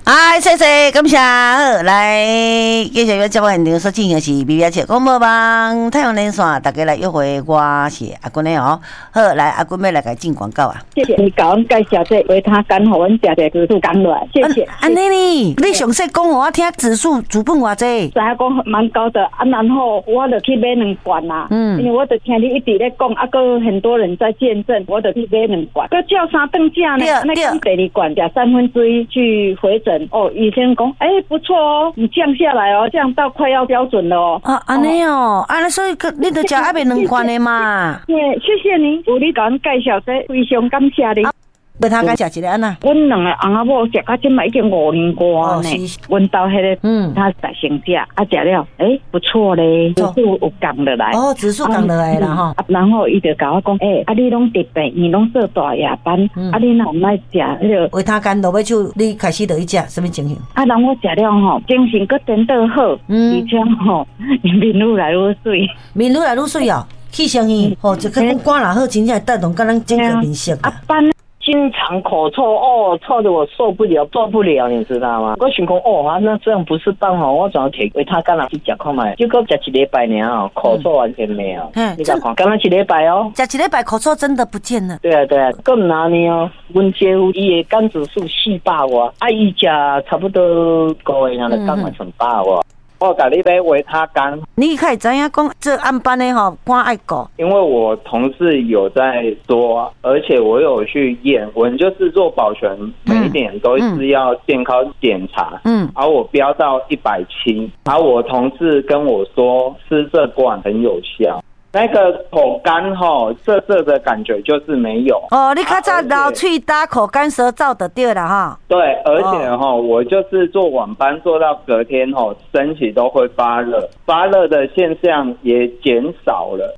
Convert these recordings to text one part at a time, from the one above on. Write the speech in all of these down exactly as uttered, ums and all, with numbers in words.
哎，谢谢，感谢。好，来，继续要接我现场所进行的是 B B 七广播网太阳连线，大家来约会，我是阿君的哦。好，来，阿君要来给进广告啊。 谢谢你给我介绍这维他干，互阮食者指数降落来，谢谢。 安尼呢？你详细讲我听指数主本偌济？ 知影讲蛮高的啊，然后我就去买两罐啦。嗯，因为我就听你一直在讲，啊，个很多人在见证，我就去买两罐。个叫三顿价呢？那讲第二罐加三分之一去回诊。哦，医生讲，哎、欸，不错哦，你降下来哦，降到快要标准了哦。 啊，安尼哦，啊，所以你得食阿袂两罐的嘛。 谢谢谢你，有你给阮介绍这，非常感谢你。 为他介绍一个安那？ 阮两个翁仔某食到即摆已经五年过呢。阮到迄个，嗯，他在先食，啊食了，哎、欸，不错咧，指数有降落来。哦， 指数降落来啦吼。 啊，然后伊就甲我讲，哎、欸，啊你拢特别，你拢做大夜班，嗯、啊你哪唔爱食迄个？ 维他干落尾手，你开始就去食，什么情形？ 啊，然后我食了吼，精神搁真得好，嗯，而且吼，面愈来愈水， 面愈来愈水哦，气象伊，吼，就跟肝若好，真正带动甲咱整个面色啊。 经常口臭哦，臭的我受不了，受不了，你知道吗？我想讲哦，啊，那这样不是办好，我怎么摕维他干来去食看卖？结果食一礼拜呢哦，口臭完全没有。嗯，你看，刚刚一礼拜哦， 食一礼拜口臭真的不见了。 对啊对啊，更拿呢哦，阮姐夫伊的肝指数四百哇，啊伊食差不多个月，然后肝完成百哇。我甲你买维他干， 你开始知影讲这暗班的吼，肝爱顾。 因为我同事有在说，而且我有去验，我们就是做保全，每一年都是要健康检查，嗯，而我飙到一百七，而我同事跟我说，吃这罐很有效。那个口干吼，涩涩的感觉就是没有哦。你较早流喙打口干舌燥的对了哈。 对，而且哈、哦，我就是做晚班做到隔天吼，身体都会发热，发热的现象也减少了。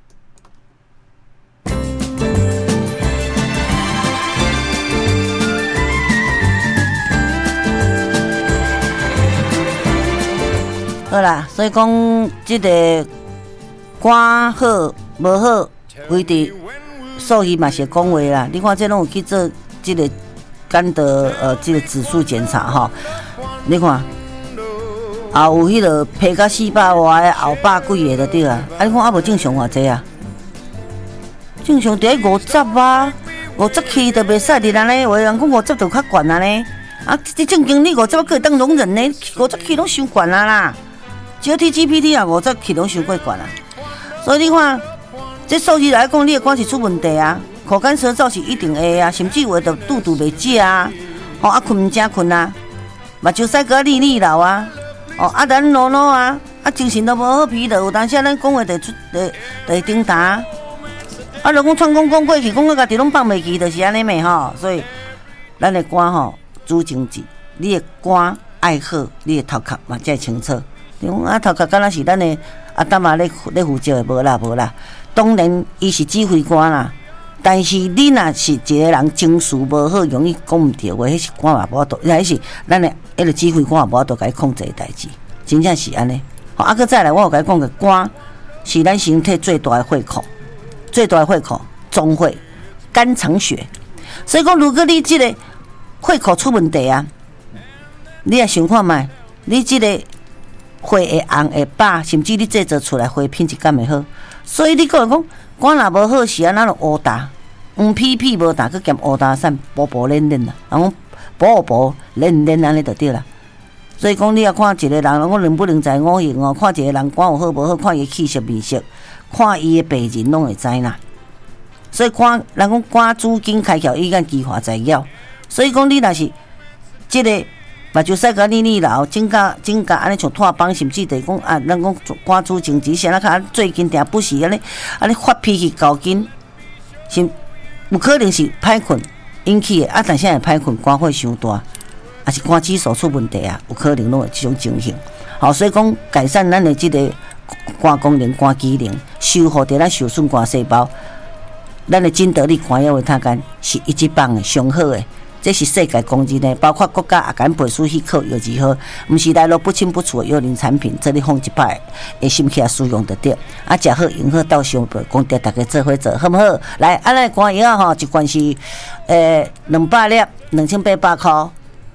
好啦，所以讲这个。肝好无好，为伫数医嘛是讲话啦。你看这拢有去做这个肝的呃这个指数检查吼，你看也有迄个皮到四百外的，后百几个就对啊。啊，你看啊无正常偌济啊？正常伫五十啊，五十起都袂使伫咱咧。有人讲五十就较悬啊呢。啊，这正经你五十可以当容忍呢，五十起拢伤悬啊啦。只要 T G P T 啊，五十起拢伤过悬啊。所以你看，这数字来讲，你的肝是出问题啊，口干舌燥是一定会啊，甚至有的就肚肚袂食啊，哦啊困唔正困啊，目睭屎个哩哩流啊，哦啊咱老老啊，啊精神都无好，疲劳，有当时咱讲话就出就就会顶打，啊如果讲讲讲过去，讲到家己拢放袂记，就是安尼咪吼，所以咱的肝吼主经济，你的肝爱好，你的头壳嘛才会清楚。你讲啊头壳敢若是咱的。啊，当嘛咧咧负责的无啦无啦，当然伊是指挥官啦，但是你若是一个人情绪无好，容易讲毋对话，迄是官嘛无法度，迄是咱的迄个指挥官也无法度甲伊控制的代志，真正是安尼。好，啊，搁再来，我有甲你讲个肝是咱身体最大的血库，最大的血库总血肝藏血，所以讲，如果你即个血库出问题啊，你也想看觅，你即个。血会红会饱，甚至你制作出来血品质敢会好，所以你讲讲肝若无好时啊，咱就乌大，黄屁屁无大，佮兼乌大散，薄薄嫩嫩啦，人讲薄薄嫩嫩安尼就对啦。所以讲你要看一个人，我能不能在五行哦？看一个人肝有好无好，看伊气色面色，看伊的病人拢会知啦。所以肝，人讲肝主筋开窍，伊敢激化在了。所以讲你若是即、這个。目睭屎甲哩哩流，整甲整甲安尼像脱帮，甚至就是讲啊，咱讲肝主情志，谁那看最近定不是安尼安尼发脾气高紧，是有可能是歹困引起的，啊，但是会歹困，肝火伤大，也是肝指数出问题啊，有可能拢有这种情形。好，所以讲改善咱的这个肝功能、肝机能，修复着咱受损肝细胞，咱的金得力肝药维他干是一级棒的，上好的。这是世界公认的，包括国家也敢背书去考药剂好，不是来路不清不楚的幽灵产品，这里放一摆，会心起来使用得着。啊，食好用好到上辈，讲着大家做伙做，好不好？来，啊，咱肝药吼，一罐是，呃，两百粒，两千八百块。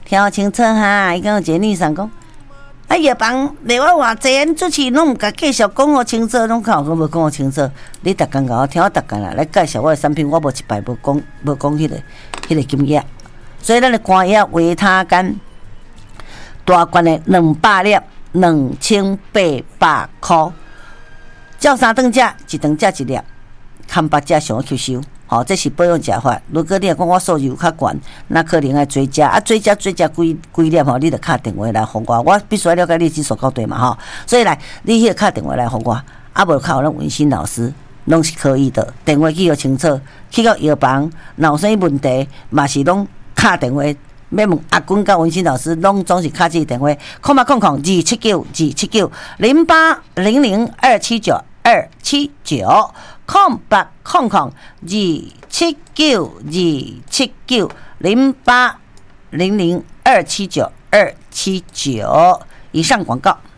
听清楚哈，伊讲有一个女生讲，啊药房另外偌济人主持拢毋甲介绍讲互清楚，拢靠讲无讲互清楚。你逐工甲我听我逐工啦来介绍我的产品，我无一摆无讲无讲迄个迄个金额。所以咱的肝药维他甘大罐的两百粒，两千八百块。照三顿食，一顿食一粒，看八只上吸收。吼、哦，这是保养食法。如果你若讲我素质有较悬，那可能爱多食啊，多食多食几几粒吼，你着敲电话来互我，我必须要了解你指数到底嘛吼。所以来，你迄个敲电话来互我，啊无靠咱文心老师，拢是可以的。电话记号清楚，去到药房，若有啥问题，嘛是拢敲电话。要问阿君甲文心老师，拢总是敲这个电话，空八空空二七九二七九零八零零二七九二七九。空八空空二七九二七九零八零零二七九二七九。以上广告。